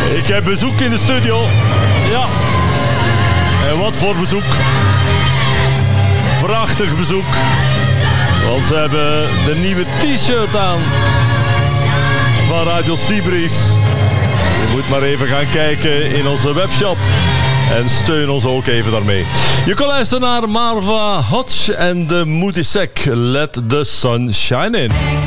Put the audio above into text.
Ik heb bezoek in de studio. Ja. En wat voor bezoek? Prachtig bezoek. Want ze hebben de nieuwe t-shirt aan van Radio Seabreeze. Je moet maar even gaan kijken in onze webshop. En steun ons ook even daarmee. Je kan luisteren naar Marva Hodge en de Moody Sec. Let the sun shine in.